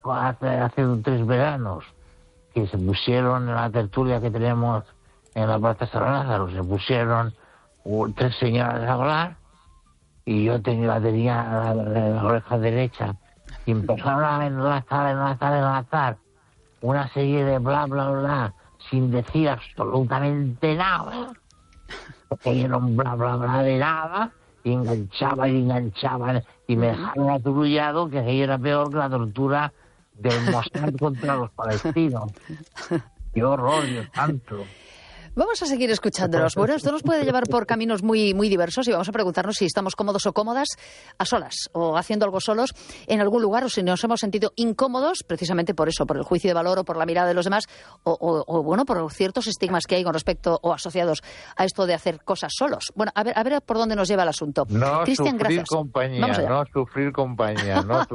hace 3 veranos, que se pusieron en la tertulia que tenemos en la Plaza San Lázaro, se pusieron 3 señoras a hablar, y yo tenía la oreja derecha, y empezaron a enlazar una serie de bla, bla, bla, sin decir absolutamente nada, porque era un bla, bla, bla de nada, y enganchaban, y me dejaron aturullado, que aquello era peor que la tortura del Mossad contra los palestinos. ¡Qué horror, Dios santo! Vamos a seguir escuchándolos. Bueno, esto nos puede llevar por caminos muy, muy diversos y vamos a preguntarnos si estamos cómodos o cómodas a solas o haciendo algo solos en algún lugar, o si nos hemos sentido incómodos precisamente por eso, por el juicio de valor o por la mirada de los demás o bueno, por ciertos estigmas que hay con respecto o asociados a esto de hacer cosas solos. Bueno, a ver por dónde nos lleva el asunto. No Cristian, sufrir gracias. compañía, no sufrir compañía.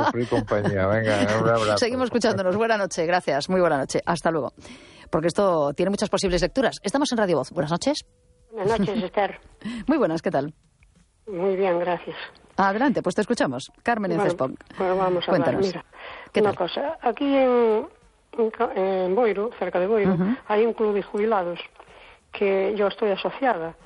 Venga, un abrazo. Seguimos escuchándonos. Buenas noches, gracias. Muy buena noche. Hasta luego. Porque esto tiene muchas posibles lecturas. Estamos en Radio Voz. Buenas noches. Buenas noches, Esther. Muy buenas, ¿qué tal? Muy bien, gracias. Adelante, pues te escuchamos. Carmen en Cespón. Bueno, vamos a Cuéntanos. hablar. Mira, una cosa. Aquí en Boiro, cerca de Boiro, hay un club de jubilados que yo estoy asociada.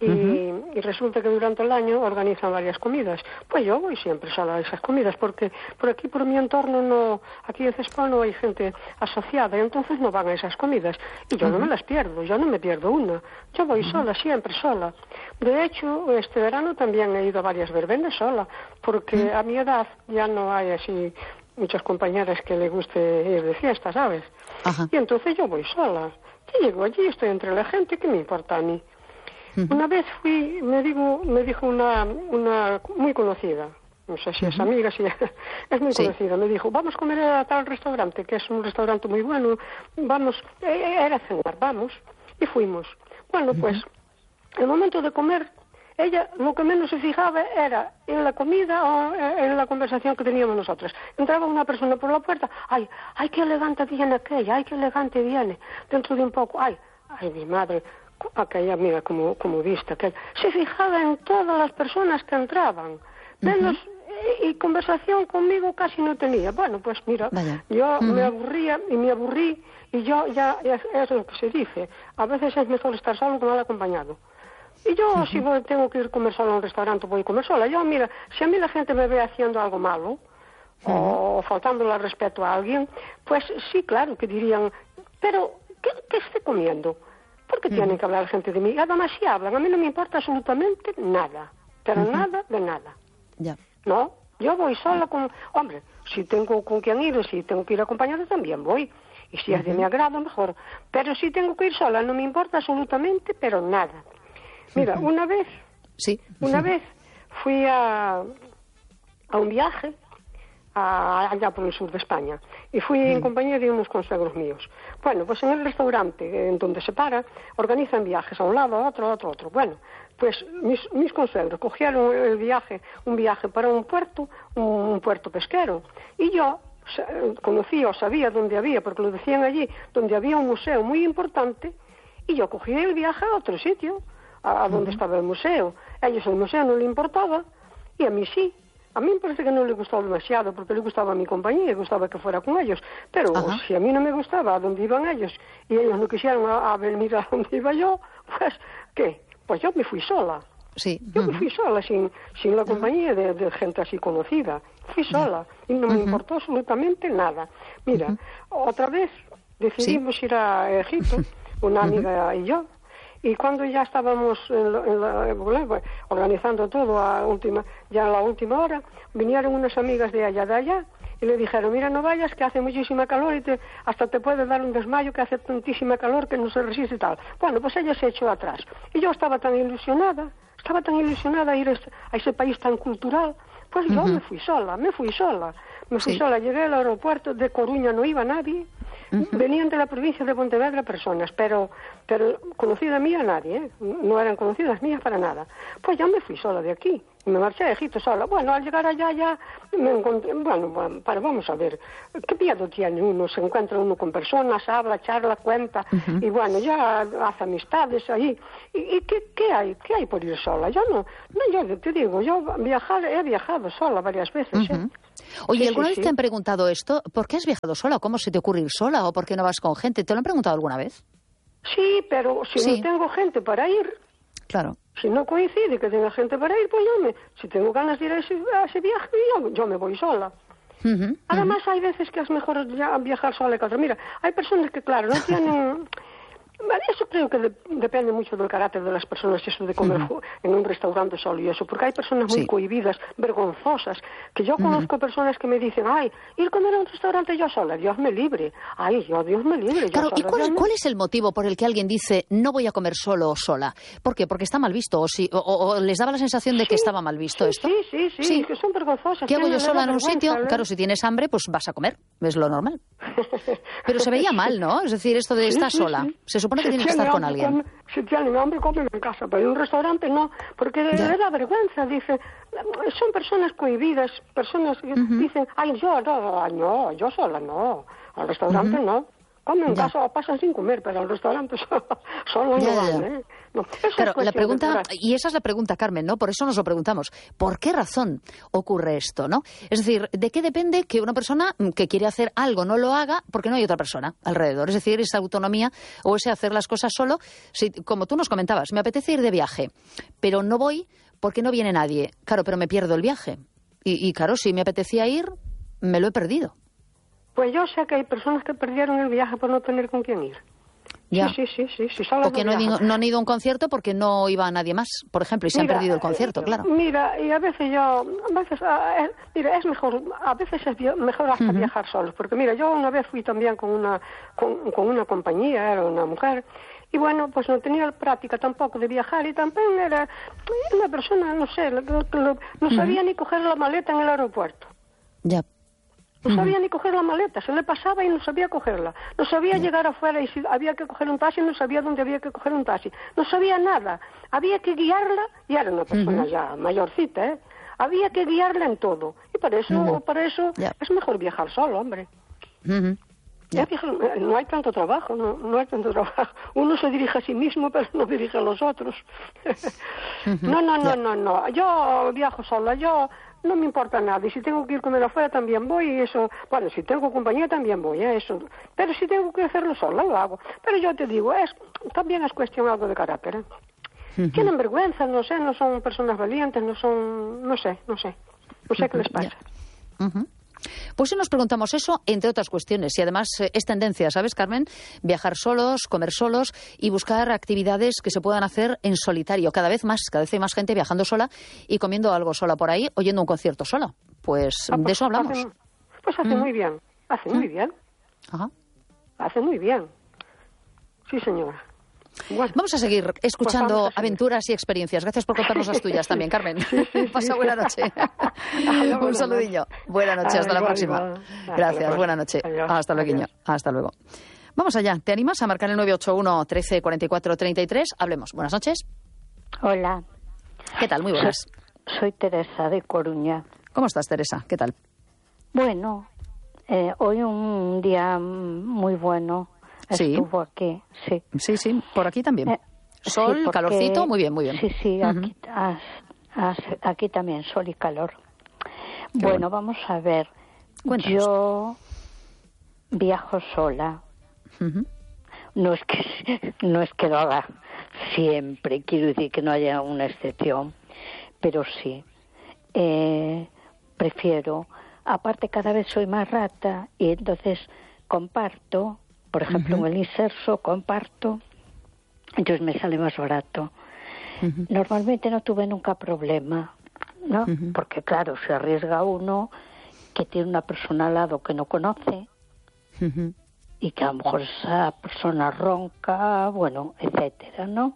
Y resulta que durante el año organizan varias comidas. Pues yo voy siempre sola a esas comidas, porque por aquí, por mi entorno, no, aquí en Cespón no hay gente asociada, y entonces no van a esas comidas. Y yo no me las pierdo, yo no me pierdo una. Yo voy sola, siempre sola. De hecho, este verano también he ido a varias verbenas sola, porque a mi edad ya no hay así muchas compañeras que le guste ir de fiesta, ¿sabes? Y entonces yo voy sola. Y llego allí, estoy entre la gente, ¿qué me importa a mí? Una vez me dijo una muy conocida, no sé si es amiga, si es muy conocida, me dijo, vamos a comer a tal restaurante, que es un restaurante muy bueno, vamos, era cenar, vamos, y fuimos. Bueno, pues, el momento de comer, ella lo que menos se fijaba era en la comida o en la conversación que teníamos nosotros. Entraba una persona por la puerta, ay, qué elegante viene aquella, ay, qué elegante viene, dentro de un poco, ay, mi madre, aquella amiga como vista, que se fijaba en todas las personas que entraban, menos y conversación conmigo casi no tenía. Bueno, pues mira, yo me aburría y me aburrí, y yo ya es lo que se dice, a veces es mejor estar solo que mal acompañado. Y yo si tengo que ir a comer sola a un restaurante, voy a comer sola. Yo, mira, si a mí la gente me ve haciendo algo malo o faltándole al respeto a alguien, pues sí, claro que dirían, pero ¿qué esté comiendo? Porque tienen que hablar gente de mí. Además, si hablan, a mí no me importa absolutamente nada. Pero nada de nada. Ya. No, yo voy sola con... Hombre, si tengo con quien ir, si tengo que ir acompañada, también voy. Y si es de mi agrado, mejor. Pero si tengo que ir sola, no me importa absolutamente, pero nada. Mira, una vez fui a un viaje allá por el sur de España, y fui en compañía de unos consuegros míos. Bueno, pues en el restaurante en donde se para, organizan viajes a un lado, a otro. Bueno, pues mis consuegros cogieron un viaje para un puerto pesquero, y yo conocía o sabía dónde había, porque lo decían allí, donde había un museo muy importante, y yo cogí el viaje a otro sitio, a donde estaba el museo. A ellos el museo no le importaba, y a mí sí. A mí me parece que no le gustaba demasiado, porque le gustaba mi compañía, le gustaba que fuera con ellos. Pero si a mí no me gustaba a dónde iban ellos, y ellos no quisieron a venir a donde iba yo, pues, ¿qué? Pues yo me fui sola. Sí. Yo me fui sola, sin la compañía de gente así conocida. Fui sola, y no me importó absolutamente nada. Mira, otra vez decidimos ir a Egipto, una amiga y yo. Y cuando ya estábamos organizando todo ya a la última hora, vinieron unas amigas de allá, y le dijeron, mira, no vayas, que hace muchísima calor y hasta te puede dar un desmayo, que hace tantísima calor que no se resiste y tal. Bueno, pues ella se echó atrás. Y yo estaba tan ilusionada a ir a ese país tan cultural, pues yo me fui sola. Llegué al aeropuerto de Coruña, no iba nadie. Venían de la provincia de Pontevedra personas, pero conocida mía nadie, no eran conocidas mías para nada. Pues yo me fui sola de aquí, Me marché a Egipto sola. Bueno, al llegar allá ya me encontré... Bueno, vamos a ver, ¿qué miedo tiene uno? Se encuentra uno con personas, habla, charla, cuenta, y bueno, ya hace amistades ahí. ¿Y qué hay? ¿Qué hay por ir sola? Yo no, yo te digo, yo he viajado sola varias veces, Oye, Sí, ¿alguna sí, vez te han preguntado esto? ¿Por qué has viajado sola? ¿Cómo se te ocurre ir sola? ¿O por qué no vas con gente? ¿Te lo han preguntado alguna vez? Sí, pero si Sí. no tengo gente para ir... Claro. Si no coincide que tenga gente para ir, pues si tengo ganas de ir a ese viaje, yo me voy sola. Además, hay veces que es mejor viajar sola que otra. Mira, hay personas que, claro, no tienen... Eso creo que depende mucho del carácter de las personas, eso de comer en un restaurante solo y eso, porque hay personas muy cohibidas, vergonzosas, que yo conozco personas que me dicen, ay, ir a comer a un restaurante yo sola, Dios me libre. Ay, Dios me libre. Claro, yo sola, ¿y cuál es el motivo por el que alguien dice no voy a comer solo o sola? ¿Por qué? ¿Porque está mal visto? ¿O les daba la sensación de que estaba mal visto esto? Sí, que son vergonzosas. ¿Qué hago yo les sola da en un vergüenza, sitio? Claro, si tienes hambre, pues vas a comer, es lo normal. Pero se veía mal, ¿no? Es decir, esto de estar sola. Se supone que tienes que estar con alguien. Si tienen hambre, comen en casa, pero en un restaurante no, porque le da vergüenza, dice. Son personas cohibidas, personas que dicen, ay, yo sola no, al restaurante no. Comen en casa o pasan sin comer, pero al restaurante solo no van, ¿eh? No. Claro, la pregunta, y esa es la pregunta, Carmen, ¿no? Por eso nos lo preguntamos. ¿Por qué razón ocurre esto, no? Es decir, ¿de qué depende que una persona que quiere hacer algo no lo haga porque no hay otra persona alrededor? Es decir, esa autonomía o ese hacer las cosas solo. Si, como tú nos comentabas, me apetece ir de viaje, pero no voy porque no viene nadie. Claro, pero me pierdo el viaje. Y claro, si me apetecía ir, me lo he perdido. Pues yo sé que hay personas que perdieron el viaje por no tener con quién ir. Ya. Sí, o que no han ido a un concierto porque no iba nadie más, por ejemplo, y se han perdido el concierto, claro. Mira, y a veces es mejor, a veces es mejor hasta viajar solos, porque mira, yo una vez fui también con una compañía, era una mujer, y bueno, pues no tenía práctica tampoco de viajar, y también era una persona, no sé, no sabía ni coger la maleta en el aeropuerto. Ya. No sabía ni coger la maleta, se le pasaba y no sabía cogerla. No sabía llegar afuera y si había que coger un taxi, no sabía dónde había que coger un taxi. No sabía nada. Había que guiarla, y era una persona ya mayorcita, ¿eh? Había que guiarla en todo. Y para eso es mejor viajar solo, hombre. No hay tanto trabajo, no hay tanto trabajo. Uno se dirige a sí mismo, pero no dirige a los otros. No. Yo viajo sola, no me importa nada, y si tengo que ir a comer afuera también voy, y eso, bueno, si tengo compañía también voy, eso, pero si tengo que hacerlo sola, lo hago. Pero yo te digo, también es cuestión algo de carácter, ¿eh? Tienen vergüenza, no sé, no son personas valientes, no sé qué les pasa. Pues si nos preguntamos eso, entre otras cuestiones, y además es tendencia, ¿sabes, Carmen? Viajar solos, comer solos y buscar actividades que se puedan hacer en solitario. Cada vez hay más gente viajando sola y comiendo algo sola por ahí, oyendo un concierto sola. Pues de eso hablamos. Hace muy bien, Ajá. Hace muy bien. Sí, señora. Bueno, vamos a seguir escuchando aventuras y experiencias. Gracias por contarnos las tuyas también, Carmen. Pasa buena noche. Un saludillo. Buena noche, hasta la próxima. Gracias, buena noche. Hasta luego. Hasta luego. Vamos allá. ¿Te animas a marcar el 981 13 44 33? Hablemos. Buenas noches. Hola. ¿Qué tal? Muy buenas. Soy Teresa de Coruña. ¿Cómo estás, Teresa? ¿Qué tal? Bueno, hoy un día muy bueno. Sí. Estuvo aquí, sí. Sí, por aquí también. Sol, sí, porque... calorcito, muy bien. Sí, aquí también, sol y calor. Bueno, vamos a ver. Cuéntanos. Yo viajo sola. No es que lo haga siempre, quiero decir que no haya una excepción, pero sí. Prefiero, aparte cada vez soy más rata y entonces comparto. Por ejemplo, en el inserso comparto, entonces me sale más barato. Normalmente no tuve nunca problema, ¿no? Porque claro, se arriesga uno que tiene una persona al lado que no conoce y que a lo mejor esa persona ronca, bueno, etcétera, ¿no?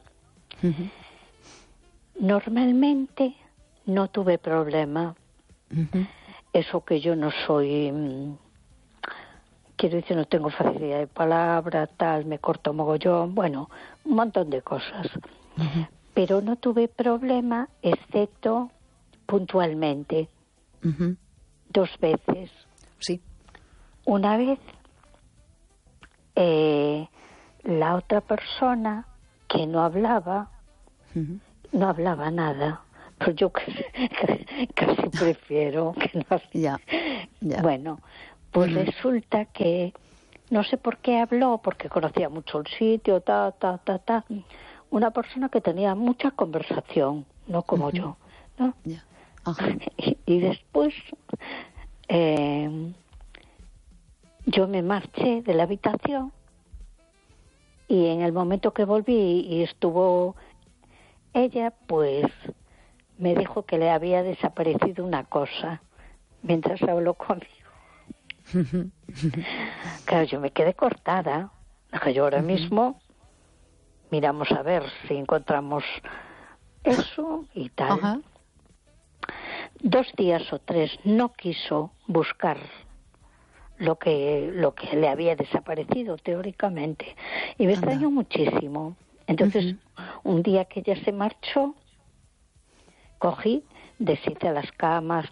Normalmente no tuve problema. Eso que yo no soy... Quiero decir, no tengo facilidad de palabra, tal, me corto mogollón, bueno, un montón de cosas. Pero no tuve problema, excepto puntualmente. 2 veces. Sí. Una vez, la otra persona que no hablaba nada. Pero yo casi prefiero que no. Ya. Bueno, pues resulta que no sé por qué habló, porque conocía mucho el sitio, una persona que tenía mucha conversación, no como yo, ¿no? Ya. Y después yo me marché de la habitación y en el momento que volví y estuvo ella, pues me dijo que le había desaparecido una cosa mientras habló conmigo. Claro, yo me quedé cortada. Yo ahora mismo miramos a ver si encontramos eso y tal. 2 días o 3 no quiso buscar lo que le había desaparecido teóricamente y me extrañó muchísimo. Entonces, un día que ella se marchó, cogí, deshice las camas,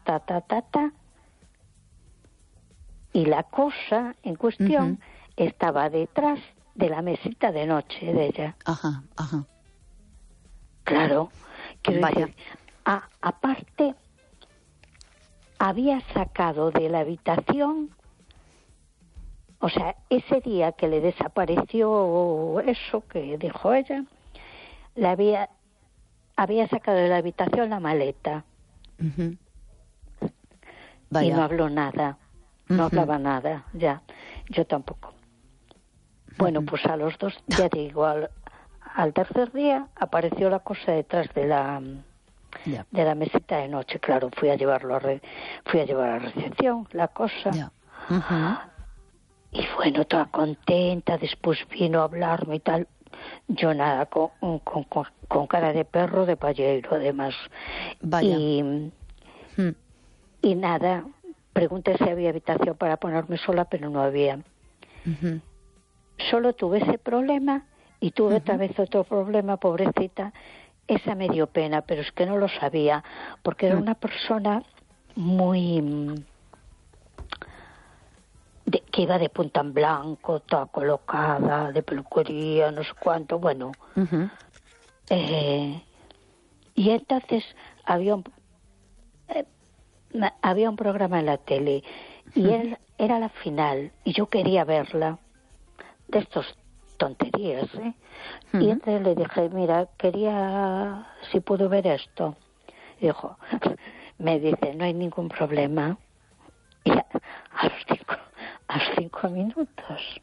y la cosa en cuestión estaba detrás de la mesita de noche de ella. Claro, quiero decir, aparte, había sacado de la habitación, o sea, ese día que le desapareció eso que dijo ella, había sacado de la habitación la maleta. Y no habló nada. No hablaba nada, ya. Yo tampoco. Bueno, pues a los 2, ya digo, al 3er día apareció la cosa detrás de la mesita de noche. Claro, fui a llevar a la recepción, la cosa. Y bueno, toda contenta, después vino a hablarme y tal. Yo nada, con cara de perro de palleiro, además. Y nada, pregunté si había habitación para ponerme sola, pero no había. Solo tuve ese problema y tuve otra vez otro problema, pobrecita. Esa me dio pena, pero es que no lo sabía, porque era una persona muy... que iba de punta en blanco, toda colocada, de peluquería, no sé cuánto, bueno. Y entonces había un programa en la tele y él era la final y yo quería verla, de estos tonterías, y entonces le dije, mira, quería si puedo ver esto. Y dijo, me dice, no hay ningún problema. Y a los 5 minutos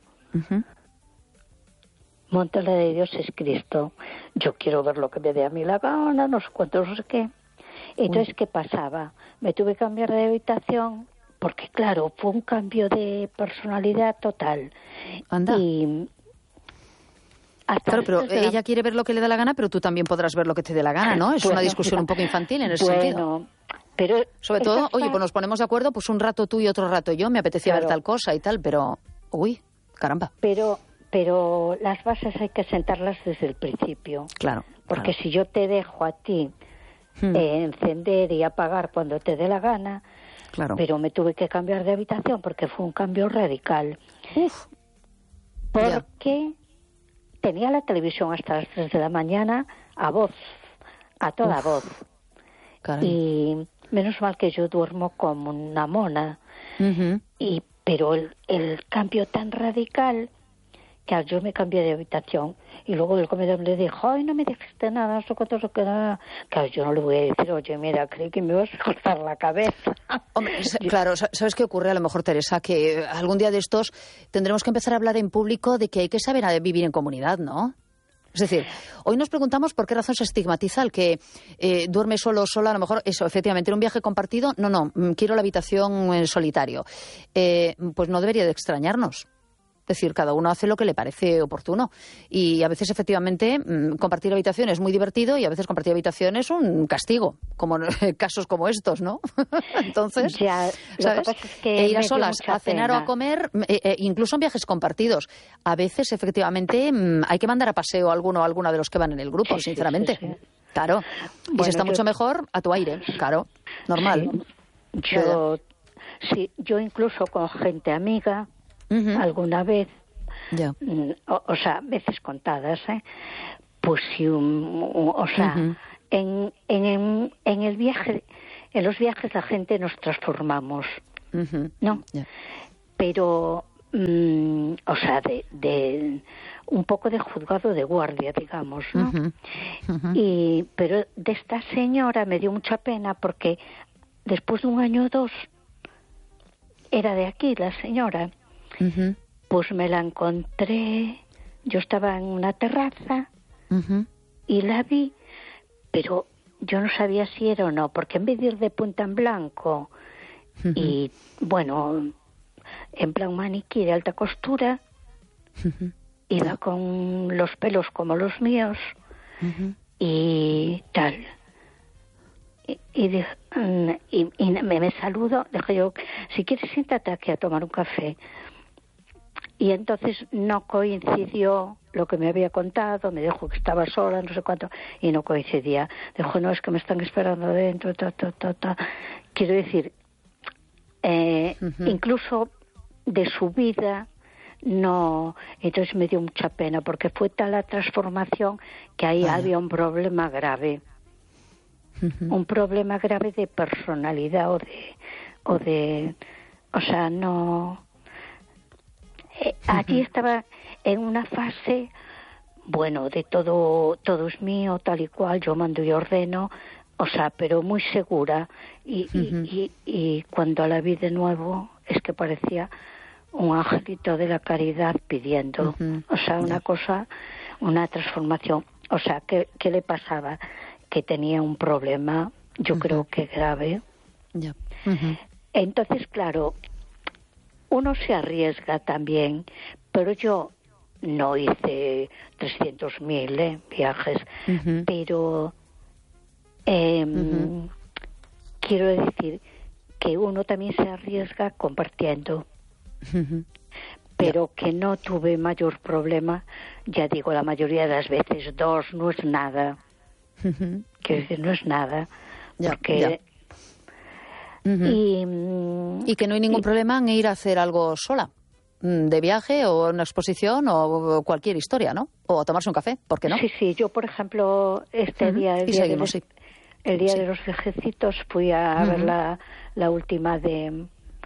monta la de Dios es Cristo, yo quiero ver lo que me dé a mí la gana, no sé cuánto, no sé qué. Entonces, ¿qué pasaba? Me tuve que cambiar de habitación porque, claro, fue un cambio de personalidad total. Y claro, pero ella quiere ver lo que le da la gana, pero tú también podrás ver lo que te dé la gana, ¿no? Es una discusión un poco infantil en ese sentido. Pero sobre todo, oye, pues nos ponemos de acuerdo, pues un rato tú y otro rato yo, me apetecía ver tal cosa y tal, pero, uy, caramba. Pero las bases hay que sentarlas desde el principio. Claro. Porque si yo te dejo a ti encender y apagar cuando te dé la gana, pero me tuve que cambiar de habitación porque fue un cambio radical. Porque tenía la televisión hasta las 3 de la mañana a toda voz. Caray. Y menos mal que yo duermo como una mona. Pero el cambio tan radical que yo me cambié de habitación y luego el comedor le dijo, ay, no me dijiste nada, eso cuánto se queda. Claro, yo no le voy a decir, oye, mira, creí que me ibas a cortar la cabeza. Hombre, claro, ¿sabes qué ocurre a lo mejor, Teresa? Que algún día de estos tendremos que empezar a hablar en público de que hay que saber vivir en comunidad, ¿no? Es decir, hoy nos preguntamos por qué razón se estigmatiza el que duerme solo o sola, a lo mejor eso, efectivamente, en un viaje compartido, no, quiero la habitación en solitario. Pues no debería de extrañarnos. Es decir, cada uno hace lo que le parece oportuno. Y a veces, efectivamente, compartir habitación es muy divertido y a veces compartir habitación es un castigo, como en casos como estos, ¿no? Entonces, ya, ¿sabes? Lo que pasa es que ir a solas a cenar pena. o a comer, incluso en viajes compartidos. A veces, efectivamente, hay que mandar a paseo a alguno o alguna de los que van en el grupo, Sí, sinceramente. sí. Claro. Y Bueno, si está mucho mejor, a tu aire, claro, normal. Yo incluso con gente amiga, alguna vez, Ya. o sea, veces contadas, pues sí, en el viaje, en los viajes la gente nos transformamos, ¿no? Ya. Pero, o sea, de un poco de juzgado de guardia, digamos, ¿no? Pero de esta señora me dio mucha pena porque después de 1 año o 2 era de aquí la señora. Pues me la encontré, yo estaba en una terraza y la vi, pero yo no sabía si era o no, porque en vez de ir de punta en blanco y, bueno, en plan maniquí de alta costura, iba con los pelos como los míos y tal. Y me saludo, dije yo, si quieres siéntate aquí a tomar un café. Y entonces no coincidió lo que me había contado, me dijo que estaba sola, no sé cuánto, y no coincidía. Dijo, no, es que me están esperando adentro, Quiero decir, incluso de su vida, no. Entonces me dio mucha pena, porque fue tal la transformación que ahí había un problema grave. Un problema grave de personalidad o sea, no. Allí estaba en una fase, bueno, de todo es mío, tal y cual, yo mando y ordeno, o sea, pero muy segura. Y cuando la vi de nuevo, es que parecía un angelito de la caridad pidiendo, o sea, una cosa, una transformación. O sea, ¿qué le pasaba? Que tenía un problema, yo creo que grave. Ya. Entonces, claro, uno se arriesga también, pero yo no hice 300.000 viajes, pero quiero decir que uno también se arriesga compartiendo, pero que no tuve mayor problema, ya digo, la mayoría de las veces 2 no es nada. Quiero decir, no es nada, porque... Y que no hay ningún problema en ir a hacer algo sola, de viaje o una exposición o cualquier historia, ¿no? O a tomarse un café, ¿por qué no? Sí, yo por ejemplo, el día de los viejecitos fui a ver la última de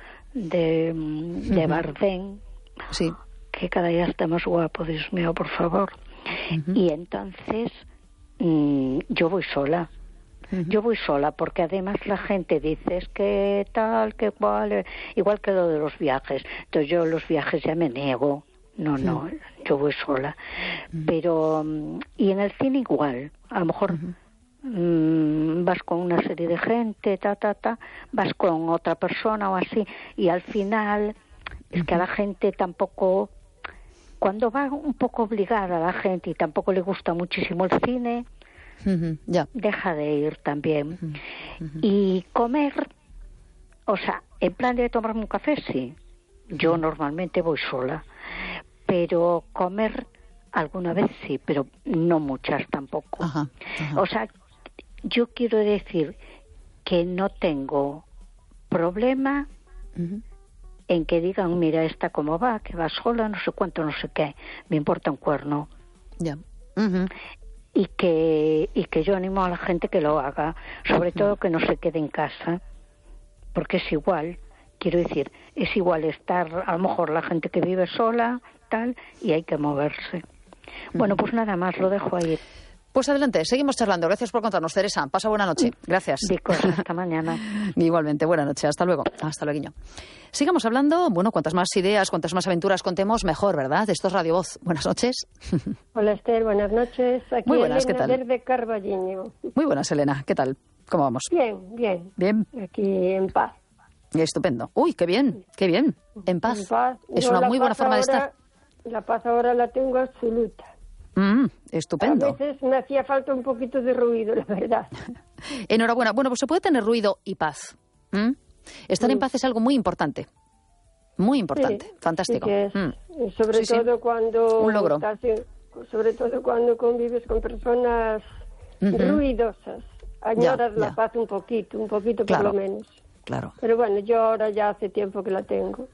Bardem, que cada día está más guapo, Dios mío, por favor. Y entonces yo voy sola. Yo voy sola porque además la gente dice es que tal, que cual, igual que lo de los viajes. Entonces yo los viajes ya me niego. No, yo voy sola. Pero, y en el cine igual. A lo mejor vas con una serie de gente, vas con otra persona o así. Y al final es que a la gente tampoco, cuando va un poco obligada a la gente y tampoco le gusta muchísimo el cine, deja de ir también. Y comer, o sea, en plan de tomarme un café, sí. Yo normalmente voy sola, pero comer alguna vez sí, pero no muchas tampoco. O sea, yo quiero decir que no tengo problema en que digan, mira, esta cómo va, que va sola, no sé cuánto, no sé qué, me importa un cuerno. Y que yo animo a la gente que lo haga, sobre todo que no se quede en casa, porque es igual, quiero decir, es igual estar, a lo mejor la gente que vive sola, tal, y hay que moverse. Bueno, pues nada más, lo dejo ahí. Pues adelante, seguimos charlando. Gracias por contarnos, Teresa. Pasa buena noche. Gracias. Hasta mañana. Igualmente, buena noche. Hasta luego. Hasta luego. Sigamos hablando. Bueno, cuantas más ideas, cuantas más aventuras contemos, mejor, ¿verdad? Esto es Radio Voz. Buenas noches. Hola, Esther. Buenas noches. Aquí muy buenas, Elena, ¿qué tal? desde Carballiño. Muy buenas, Elena. ¿Qué tal? ¿Cómo vamos? Bien. Bien. Aquí en paz. Estupendo. Uy, qué bien, qué bien. En paz. En paz. Es Yo una la muy buena paz forma de ahora, estar. La paz ahora la tengo absoluta. Estupendo. A veces me hacía falta un poquito de ruido, la verdad. Enhorabuena. Bueno, pues se puede tener ruido y paz. Estar en paz es algo muy importante. Muy importante. Sí, fantástico. Sí que es. Sobre todo cuando un logro. Sobre todo cuando convives con personas ruidosas. Añoras la paz un poquito claro, por lo menos. Claro. Pero bueno, yo ahora ya hace tiempo que la tengo.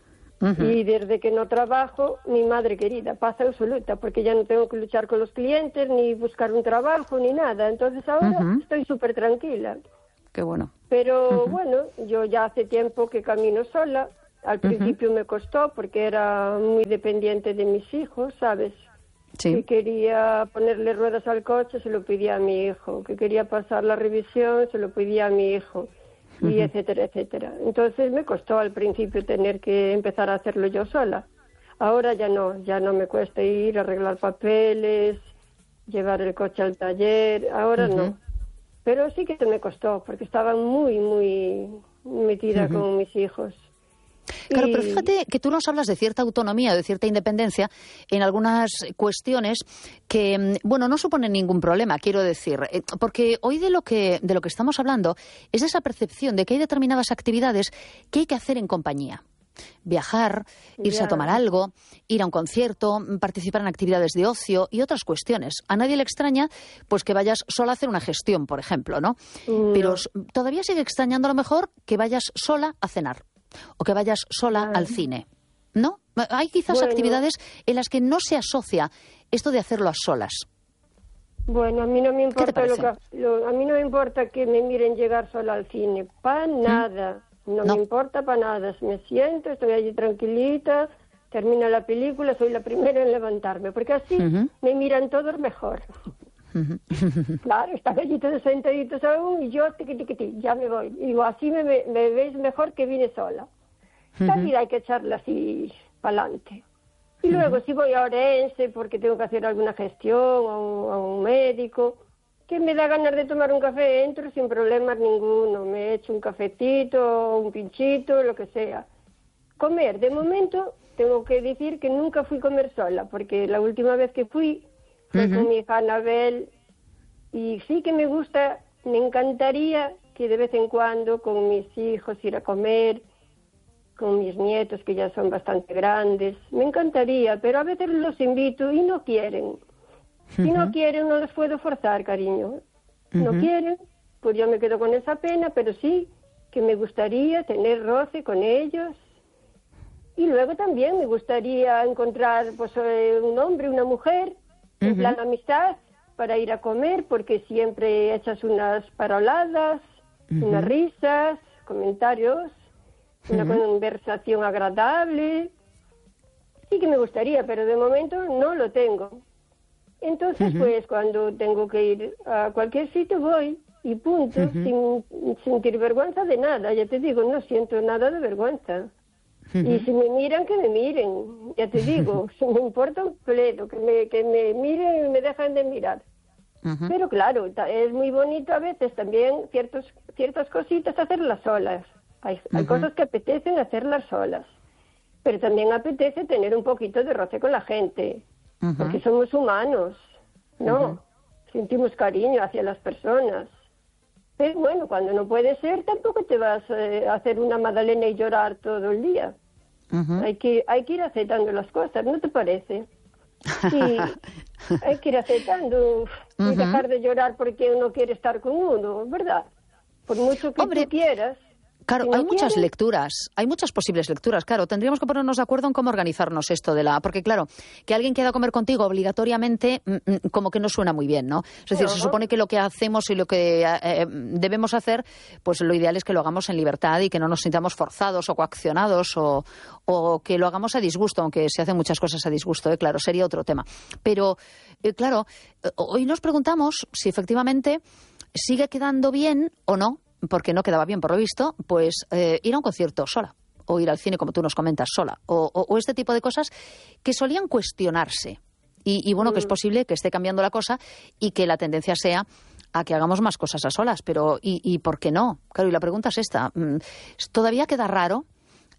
Y desde que no trabajo, mi madre querida, paz absoluta, porque ya no tengo que luchar con los clientes, ni buscar un trabajo, ni nada. Entonces ahora estoy súper tranquila. Qué bueno. Pero bueno, yo ya hace tiempo que camino sola. Al principio me costó porque era muy dependiente de mis hijos, ¿sabes? Sí. Que quería ponerle ruedas al coche, se lo pedía a mi hijo. Que quería pasar la revisión, se lo pedía a mi hijo. Y etcétera, etcétera. Entonces me costó al principio tener que empezar a hacerlo yo sola. Ahora ya no me cuesta ir a arreglar papeles, llevar el coche al taller, ahora no. Pero sí que me costó, porque estaba muy, muy metida con mis hijos. Claro, pero fíjate que tú nos hablas de cierta autonomía, de cierta independencia en algunas cuestiones que, bueno, no suponen ningún problema, quiero decir, porque hoy de lo que estamos hablando es de esa percepción de que hay determinadas actividades que hay que hacer en compañía. Viajar, irse a tomar algo, ir a un concierto, participar en actividades de ocio y otras cuestiones. A nadie le extraña pues que vayas sola a hacer una gestión, por ejemplo, ¿no? Pero todavía sigue extrañando a lo mejor que vayas sola a cenar o que vayas sola al cine, ¿no? Hay quizás actividades en las que no se asocia esto de hacerlo a solas. Bueno, a mí no me importa ¿Qué te parece? a mí no me importa que me miren llegar sola al cine, para nada. No me importa para nada. Me siento, estoy allí tranquilita, termina la película, soy la primera en levantarme, porque así me miran todos mejor. Claro, están allí todos sentaditos aún y yo ya me voy. Y digo, así me veis mejor que vine sola. La vida hay que echarla así para adelante. Y luego si voy a Orense porque tengo que hacer alguna gestión a un médico, que me da ganas de tomar un café, entro sin problemas ninguno. Me echo un cafetito, un pinchito, lo que sea. Comer, de momento, tengo que decir que nunca fui a comer sola, porque la última vez que fui fue con mi hija Anabel, y sí que me gusta, me encantaría que de vez en cuando con mis hijos ir a comer, con mis nietos que ya son bastante grandes, me encantaría, pero a veces los invito y no quieren. Si no quieren, no los puedo forzar, cariño. No quieren, pues yo me quedo con esa pena, pero sí que me gustaría tener roce con ellos. Y luego también me gustaría encontrar pues un hombre, una mujer, en plan amistad, para ir a comer, porque siempre echas unas paroladas, unas risas, comentarios, una conversación agradable. Sí que me gustaría, pero de momento no lo tengo. Entonces, pues, cuando tengo que ir a cualquier sitio voy y punto, sin sentir vergüenza de nada. Ya te digo, no siento nada de vergüenza. Y si me miran, que me miren. Ya te digo, si me importa un pledo, que me miren y me dejan de mirar. Pero claro, es muy bonito a veces también ciertas cositas hacerlas solas. Hay cosas que apetecen hacerlas solas. Pero también apetece tener un poquito de roce con la gente. Porque somos humanos, ¿no? Sentimos cariño hacia las personas. Pero bueno, cuando no puede ser, tampoco te vas a hacer una magdalena y llorar todo el día. Hay que ir aceptando las cosas, ¿no te parece? Sí, hay que ir aceptando y dejar de llorar porque uno quiere estar con uno, ¿verdad? Por mucho que tú quieras. Claro, hay muchas lecturas, hay muchas posibles lecturas, claro. Tendríamos que ponernos de acuerdo en cómo organizarnos esto porque claro, que alguien quiera comer contigo obligatoriamente, como que no suena muy bien, ¿no? Es decir, se supone que lo que hacemos y lo que debemos hacer, pues lo ideal es que lo hagamos en libertad y que no nos sintamos forzados o coaccionados o que lo hagamos a disgusto, aunque se hacen muchas cosas a disgusto, claro, sería otro tema. Pero, claro, hoy nos preguntamos si efectivamente sigue quedando bien o no, porque no quedaba bien por lo visto, pues ir a un concierto sola, o ir al cine, como tú nos comentas, sola, o este tipo de cosas que solían cuestionarse. Y bueno, que es posible que esté cambiando la cosa y que la tendencia sea a que hagamos más cosas a solas, pero ¿y por qué no? Claro, y la pregunta es esta. Todavía queda raro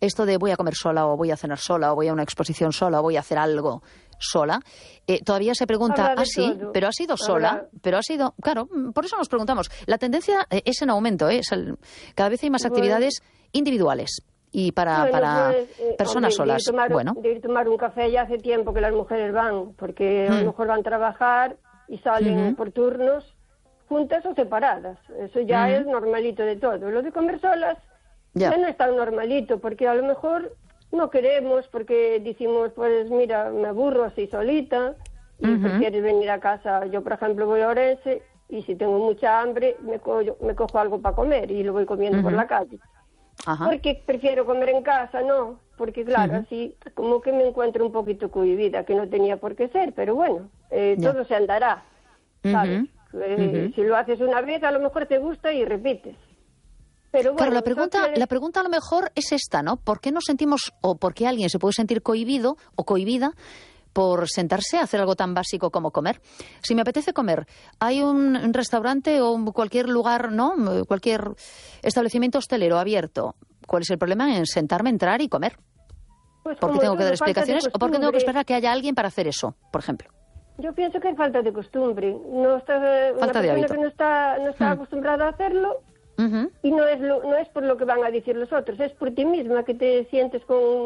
esto de voy a comer sola, o voy a cenar sola, o voy a una exposición sola, o voy a hacer algo sola, todavía se pregunta, sí, pero ha sido sola, pero ha sido, claro, por eso nos preguntamos. La tendencia es en aumento, cada vez hay más actividades individuales y para personas solas. De ir a tomar un café ya hace tiempo que las mujeres van, porque a lo mejor van a trabajar y salen por turnos, juntas o separadas. Eso ya es normalito de todo. Lo de comer solas ya no es tan normalito, porque a lo mejor no queremos, porque decimos, pues mira, me aburro así solita y prefieres venir a casa. Yo, por ejemplo, voy a Orense y si tengo mucha hambre me cojo algo para comer y lo voy comiendo por la calle. Ajá. Porque prefiero comer en casa, ¿no? Porque claro, así como que me encuentro un poquito cohibida, que no tenía por qué ser, pero bueno, todo se andará, ¿sabes? Si lo haces una vez, a lo mejor te gusta y repites. Pero bueno, claro, la pregunta a lo mejor es esta, ¿no? ¿Por qué nos sentimos, o por qué alguien se puede sentir cohibido o cohibida por sentarse a hacer algo tan básico como comer? Si me apetece comer, hay un restaurante o cualquier lugar, ¿no? Cualquier establecimiento hostelero abierto. ¿Cuál es el problema en sentarme, entrar y comer? Pues ¿Por qué tengo que dar explicaciones o por qué tengo que esperar a que haya alguien para hacer eso, por ejemplo? Yo pienso que hay falta de costumbre. Falta de hábito. Que no está acostumbrada a hacerlo. Y no es por lo que van a decir los otros, es por ti misma que te sientes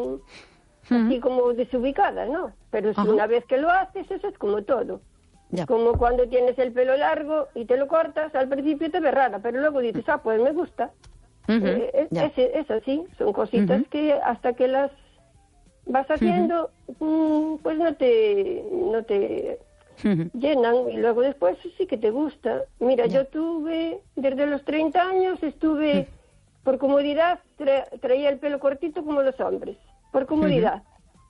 así como desubicada, ¿no? Pero si una vez que lo haces, eso es como todo. Es como cuando tienes el pelo largo y te lo cortas, al principio te ves rara, pero luego dices, pues me gusta. Es así, son cositas que hasta que las vas haciendo, pues no te llenan y luego después sí que te gusta. Mira, yo tuve, desde los 30 años estuve, por comodidad, traía el pelo cortito como los hombres, por comodidad.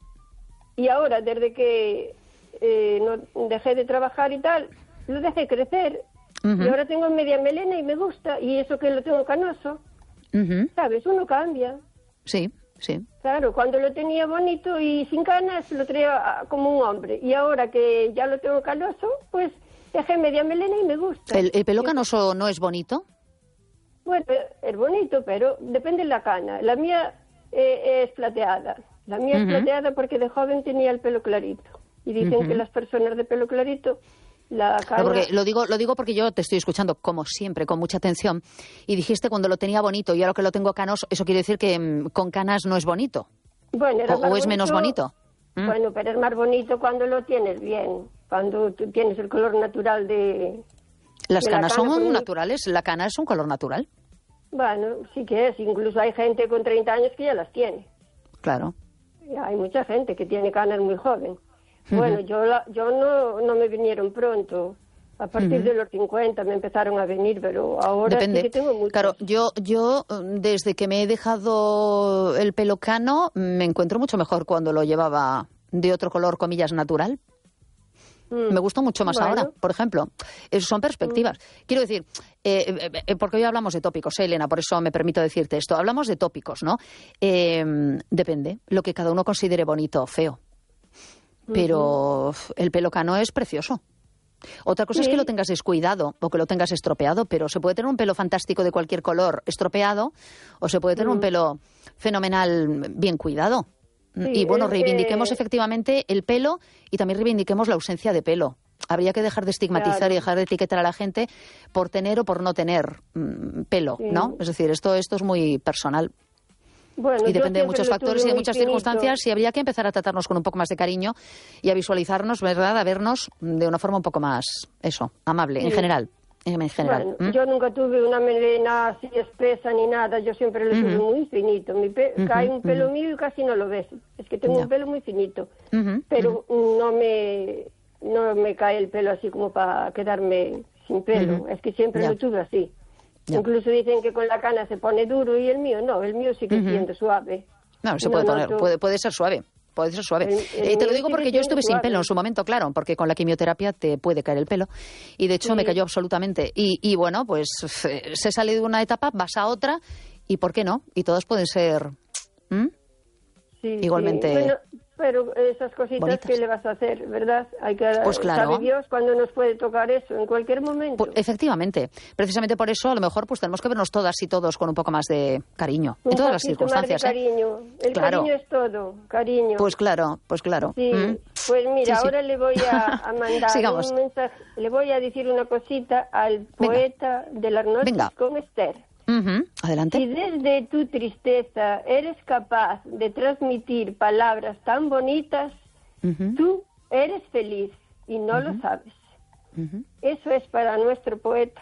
Y ahora, desde que no dejé de trabajar y tal, lo dejé crecer. Y ahora tengo media melena y me gusta, y eso que lo tengo canoso, ¿sabes? Uno cambia. Sí. Sí. Claro, cuando lo tenía bonito y sin canas lo traía como un hombre. Y ahora que ya lo tengo canoso, pues dejé media melena y me gusta. ¿El pelo canoso no es bonito? Bueno, es bonito, pero depende de la cana. La mía es plateada. La mía es plateada porque de joven tenía el pelo clarito. Y dicen que las personas de pelo clarito... Porque lo digo porque yo te estoy escuchando, como siempre, con mucha atención. Y dijiste cuando lo tenía bonito y ahora que lo tengo canoso, eso quiere decir que con canas no es bonito. Bueno, o es menos bonito. Bueno, pero es más bonito cuando lo tienes bien, cuando tú tienes el color natural de... Las canas son naturales, la cana es un color natural. Bueno, sí que es, incluso hay gente con 30 años que ya las tiene. Claro. Hay mucha gente que tiene canas muy joven. Bueno, yo no me vinieron pronto. A partir de los 50 me empezaron a venir, pero ahora depende. Sí que tengo muchos. Claro, yo desde que me he dejado el pelo cano me encuentro mucho mejor cuando lo llevaba de otro color, comillas, natural. Me gusta mucho más ahora, por ejemplo. Son perspectivas. Quiero decir, porque hoy hablamos de tópicos, Elena, por eso me permito decirte esto. Hablamos de tópicos, ¿no? Depende, lo que cada uno considere bonito o feo. Pero el pelo cano es precioso. Otra cosa es que lo tengas descuidado o que lo tengas estropeado, pero se puede tener un pelo fantástico de cualquier color estropeado o se puede tener un pelo fenomenal bien cuidado. Y bueno, reivindiquemos efectivamente el pelo y también reivindiquemos la ausencia de pelo. Habría que dejar de estigmatizar y dejar de etiquetar a la gente por tener o por no tener pelo, ¿no? Es decir, esto es muy personal. Bueno, y depende de muchos factores y de muchas circunstancias y habría que empezar a tratarnos con un poco más de cariño y a visualizarnos, ¿verdad? A vernos de una forma un poco más, amable, en general. Bueno, yo nunca tuve una melena así espesa ni nada, yo siempre lo tuve muy finito. Cae un pelo mío y casi no lo ves. Es que tengo un pelo muy finito, pero no me cae el pelo así como para quedarme sin pelo. Es que siempre lo tuve así. Incluso dicen que con la cana se pone duro y el mío no, el mío sigue siendo suave. No, se puede poner, puede ser suave. Puede ser suave. Te lo digo porque yo estuve sin pelo en su momento, claro, porque con la quimioterapia te puede caer el pelo. Y de hecho me cayó absolutamente. Y bueno, pues se sale de una etapa, vas a otra, y ¿por qué no? Y todos pueden ser igualmente pero esas cositas bonitas. ¿qué le vas a hacer, verdad? Hay que Pues claro. sabe Dios cuándo nos puede tocar eso, en cualquier momento. Pues, efectivamente. Precisamente por eso, a lo mejor, pues tenemos que vernos todas y todos con un poco más de cariño. En todas las circunstancias, más de cariño. El Claro. cariño es todo, cariño. Pues claro. Sí, pues mira, Sí, sí. ahora le voy a mandar Sigamos. un mensaje, le voy a decir una cosita al Venga. poeta de las noches Venga. con Esther. Adelante. Si desde tu tristeza eres capaz de transmitir palabras tan bonitas, tú eres feliz y no lo sabes. Eso es para nuestro poeta.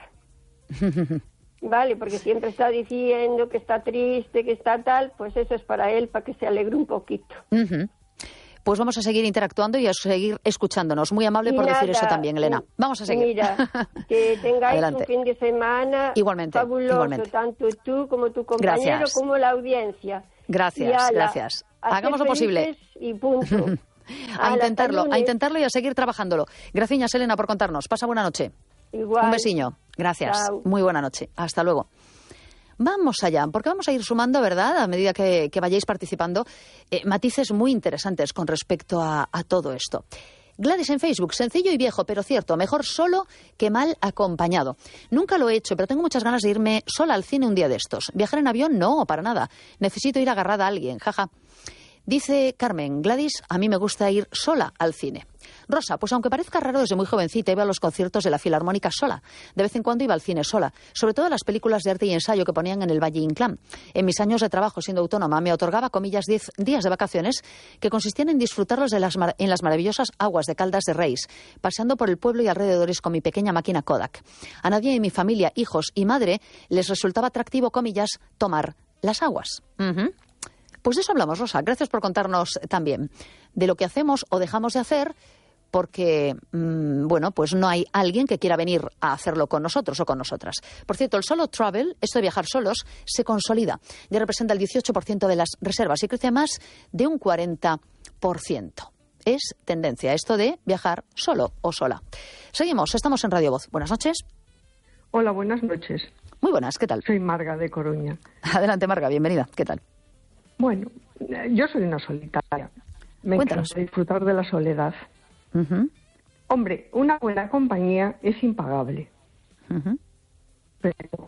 Vale, porque siempre está diciendo que está triste, que está tal, pues eso es para él, para que se alegre un poquito. Pues vamos a seguir interactuando y a seguir escuchándonos. Muy amable por decir eso también, Elena. Vamos a seguir. Mira, que tengáis Adelante. un fin de semana Igualmente, fabuloso, igualmente. tanto tú como tu compañero, Gracias. como la audiencia. Gracias, Y ala, gracias. a Hagamos ser lo posible. felices Y punto. A Ala, hasta intentarlo lunes. y a seguir trabajándolo. Gracias, Elena, por contarnos. Pasa buena noche. Igual. Un besiño. Gracias. Chao. Muy buena noche. Hasta luego. Vamos allá, porque vamos a ir sumando, ¿verdad?, a medida que vayáis participando, matices muy interesantes con respecto a todo esto. Gladys en Facebook, sencillo y viejo, pero cierto, mejor solo que mal acompañado. Nunca lo he hecho, pero tengo muchas ganas de irme sola al cine un día de estos. ¿Viajar en avión? No, para nada. Necesito ir agarrada a alguien, jaja. Dice Carmen, Gladys, a mí me gusta ir sola al cine. Rosa, pues aunque parezca raro, desde muy jovencita iba a los conciertos de la Filarmónica sola. De vez en cuando iba al cine sola, sobre todo a las películas de arte y ensayo que ponían en el Valle Inclán. En mis años de trabajo siendo autónoma me otorgaba, comillas, 10 días de vacaciones que consistían en disfrutarlos en las maravillosas aguas de Caldas de Reis, paseando por el pueblo y alrededores con mi pequeña máquina Kodak. A nadie en mi familia, hijos y madre les resultaba atractivo, comillas, tomar las aguas. Pues de eso hablamos, Rosa. Gracias por contarnos también de lo que hacemos o dejamos de hacer porque, bueno, pues no hay alguien que quiera venir a hacerlo con nosotros o con nosotras. Por cierto, el solo travel, esto de viajar solos, se consolida. Ya representa el 18% de las reservas y crece más de un 40%. Es tendencia esto de viajar solo o sola. Seguimos, estamos en Radio Voz. Buenas noches. Hola, buenas noches. Muy buenas, ¿qué tal? Soy Marga de Coruña. Adelante, Marga, bienvenida. ¿Qué tal? Bueno, yo soy una solitaria. Me Cuéntanos. encanta disfrutar de la soledad. Hombre, una buena compañía es impagable. Pero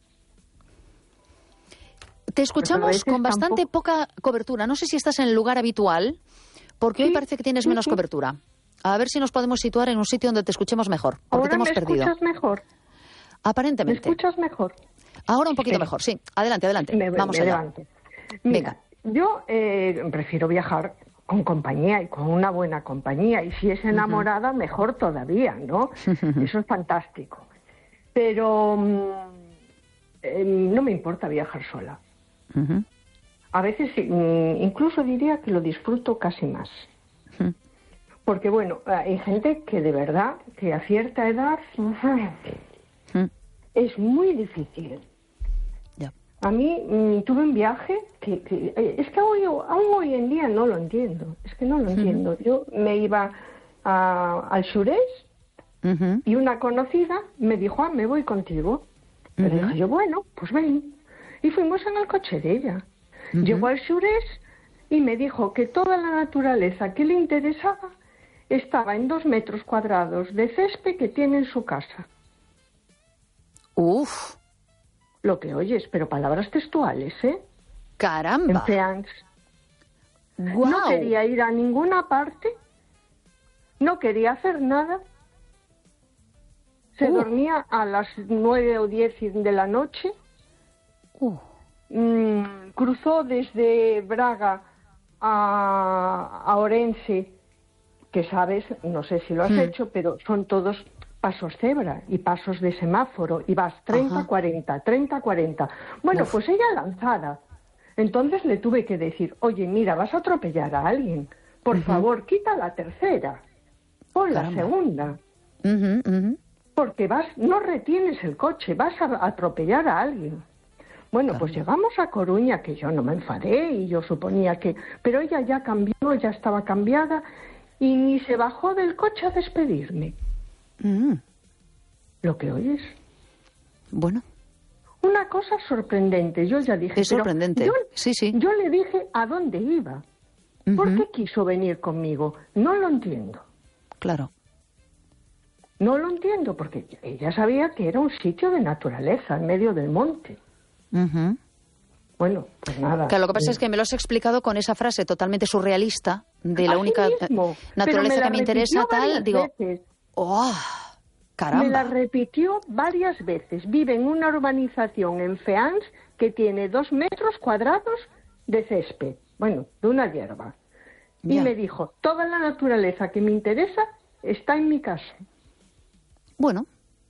te escuchamos veces con bastante poca cobertura. No sé si estás en el lugar habitual, porque hoy parece que tienes menos cobertura. A ver si nos podemos situar en un sitio donde te escuchemos mejor, porque te ¿ahora hemos me perdido. escuchas mejor? Aparentemente. ¿Me escuchas mejor? Ahora un poquito mejor, sí. Adelante, adelante. Vamos allá. Levanto. Mira, yo prefiero viajar con compañía y con una buena compañía. Y si es enamorada, mejor todavía, ¿no? Eso es fantástico. Pero no me importa viajar sola. A veces incluso diría que lo disfruto casi más. Porque, bueno, hay gente que de verdad, que a cierta edad es muy difícil. A mí tuve un viaje que es que aún hoy en día no lo entiendo. Es que no lo entiendo. Yo me iba al sureste y una conocida me dijo, me voy contigo. Le dije yo, bueno, pues ven. Y fuimos en el coche de ella. Llegó al sureste y me dijo que toda la naturaleza que le interesaba estaba en 2 metros cuadrados de césped que tiene en su casa. Uf. Lo que oyes, pero palabras textuales, ¿eh? ¡Caramba! En plan, ¡Guau! no quería ir a ninguna parte, no quería hacer nada. Se dormía a las 9 o 10 de la noche. Cruzó desde Braga a Orense, que sabes, no sé si lo has hecho, pero son todos pasos cebra y pasos de semáforo, y vas 30, 40, 30, 40. Bueno, pues ella lanzada. Entonces le tuve que decir, oye, mira, vas a atropellar a alguien. Por favor, quita la tercera. Pon la segunda. Porque no retienes el coche, vas a atropellar a alguien. Bueno, pues llegamos a Coruña, que yo no me enfadé y yo suponía que... Pero ella ya cambió, ya estaba cambiada y ni se bajó del coche a despedirme. ¿Lo que oyes? Bueno. Una cosa sorprendente, yo ya dije... Es sorprendente, sí. Yo le dije a dónde iba. ¿Por qué quiso venir conmigo? No lo entiendo. Claro. No lo entiendo, porque ella sabía que era un sitio de naturaleza, en medio del monte. Bueno, pues nada. Claro, lo que pasa es que me lo has explicado con esa frase totalmente surrealista de la única naturaleza que me interesa, tal. Digo, ¡oh! ¡Caramba! Me la repitió varias veces. Vive en una urbanización en Feans que tiene 2 metros cuadrados de césped. Bueno, de una hierba. Y me dijo, toda la naturaleza que me interesa está en mi casa. Bueno.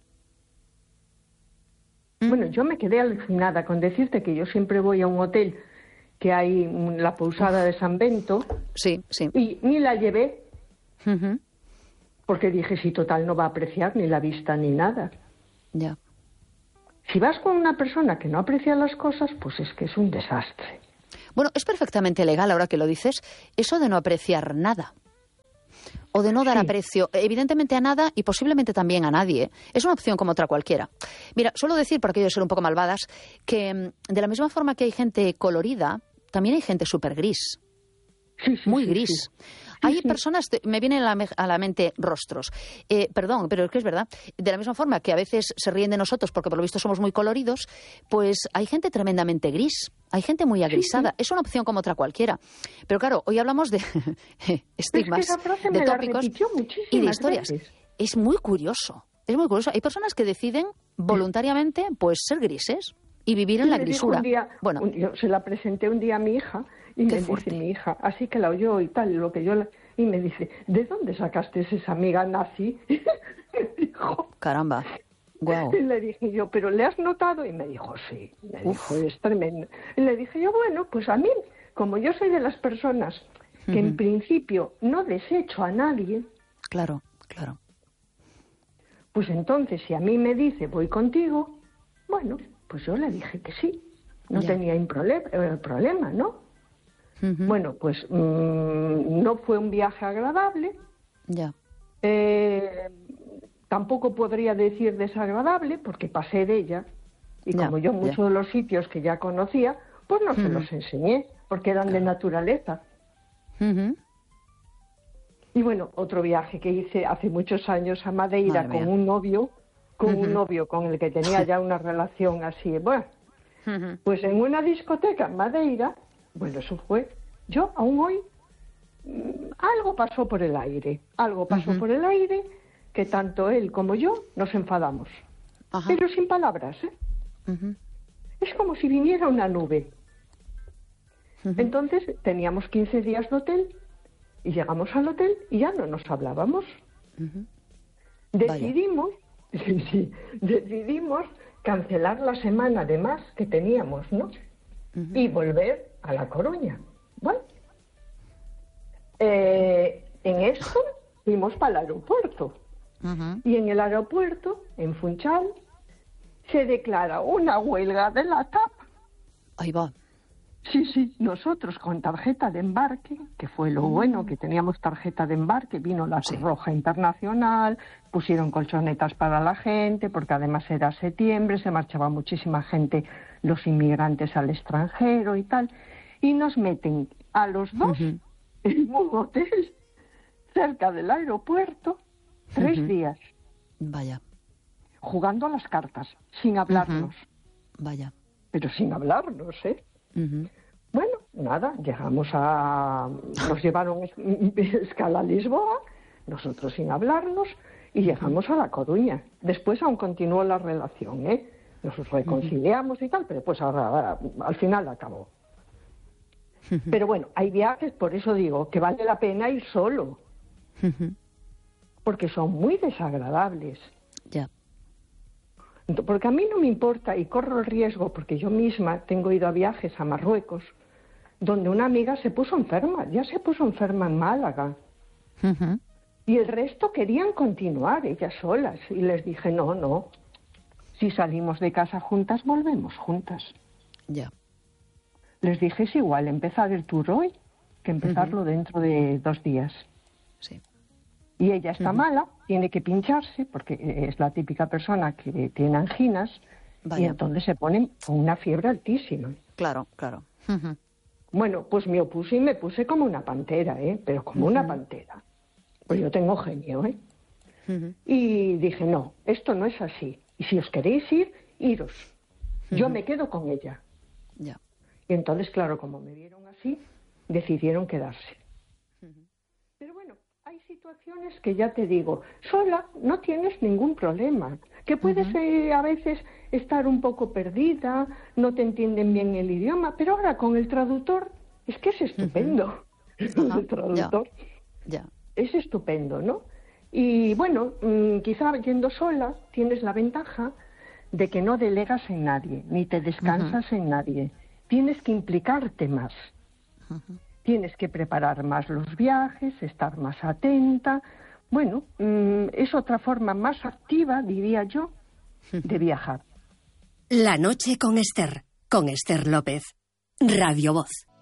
Bueno, yo me quedé alucinada con decirte que yo siempre voy a un hotel que hay la Pousada de San Bento. Sí, sí. Y ni la llevé. Porque dije, si total no va a apreciar ni la vista ni nada. Ya. Si vas con una persona que no aprecia las cosas, pues es que es un desastre. Bueno, es perfectamente legal, ahora que lo dices, eso de no apreciar nada. O de no dar aprecio, evidentemente a nada y posiblemente también a nadie. Es una opción como otra cualquiera. Mira, suelo decir, por aquello de ser un poco malvadas, que de la misma forma que hay gente colorida, también hay gente súper gris. Muy gris. Hay personas, me vienen a la mente rostros. Perdón, pero es que es verdad. De la misma forma que a veces se ríen de nosotros porque por lo visto somos muy coloridos, pues hay gente tremendamente gris. Hay gente muy agrisada. Es una opción como otra cualquiera. Pero claro, hoy hablamos de estigmas, de tópicos y de historias. Es muy curioso. Es muy curioso. Hay personas que deciden voluntariamente pues ser grises y vivir en la grisura. Yo se la presenté un día a mi hija y me dice mi hija, así que la oyó y tal, y me dice, ¿de dónde sacaste esa amiga nazi? Dijo, caramba, guau. Y le dije yo, ¿pero le has notado? Y me dijo, sí. Me dijo, es tremendo. Y le dije yo, bueno, pues a mí, como yo soy de las personas que en principio no desecho a nadie. Claro, claro. Pues entonces, si a mí me dice, voy contigo, bueno, pues yo le dije que sí. No tenía problema, ¿no? Bueno, pues no fue un viaje agradable. Tampoco podría decir desagradable, porque pasé de ella. Y como yo muchos de los sitios que ya conocía, pues no se los enseñé, porque eran de naturaleza. Y bueno, otro viaje que hice hace muchos años a Madeira con un novio, con el que tenía ya una relación así. Bueno, pues en una discoteca en Madeira, bueno, eso fue, yo aún hoy, algo pasó por el aire, que tanto él como yo nos enfadamos, pero sin palabras, Es como si viniera una nube. Entonces teníamos 15 días de hotel y llegamos al hotel y ya no nos hablábamos. Decidimos cancelar la semana de más que teníamos, ¿no? Y volver a La Coruña. Bueno, en esto fuimos para el aeropuerto. Y en el aeropuerto, en Funchal, se declara una huelga de la TAP. Ahí va. Sí, nosotros con tarjeta de embarque, que fue lo bueno, que teníamos tarjeta de embarque, vino la Cruz Roja Internacional, pusieron colchonetas para la gente, porque además era septiembre, se marchaba muchísima gente, los inmigrantes al extranjero y tal, y nos meten a los dos en un hotel cerca del aeropuerto, 3 días. Vaya. Jugando a las cartas, sin hablarnos. Vaya. Pero sin hablarnos, ¿eh? Bueno, nada, nos llevaron escala a Lisboa, nosotros sin hablarnos, y llegamos a La Coruña. Después aún continuó la relación, nos reconciliamos y tal, pero pues ahora al final acabó. Pero bueno, hay viajes, por eso digo, que vale la pena ir solo, porque son muy desagradables. Ya. Porque a mí no me importa y corro el riesgo, porque yo misma tengo ido a viajes a Marruecos, donde una amiga se puso enferma, ya se puso enferma en Málaga. Y el resto querían continuar, ellas solas. Y les dije, no, si salimos de casa juntas, volvemos juntas. Ya. Les dije, es igual empezar el tour hoy que empezarlo dentro de 2 días. Sí. Y ella está mala, tiene que pincharse, porque es la típica persona que tiene anginas, y entonces se pone con una fiebre altísima. Claro. Bueno, pues me opuse y me puse como una pantera, pero como una pantera. Pues yo tengo genio, Y dije, no, esto no es así. Y si os queréis ir, iros. Yo me quedo con ella. Ya. Y entonces, claro, como me vieron así, decidieron quedarse. Pero bueno, hay situaciones que ya te digo, sola no tienes ningún problema. Que puedes a veces estar un poco perdida, no te entienden bien el idioma, pero ahora con el traductor es que es estupendo. El traductor es estupendo, ¿no? Y bueno, quizá yendo sola tienes la ventaja de que no delegas en nadie, ni te descansas en nadie. Tienes que implicarte más. Tienes que preparar más los viajes, estar más atenta. Bueno, es otra forma más activa, diría yo, de viajar. La noche con Esther López. Radio Voz.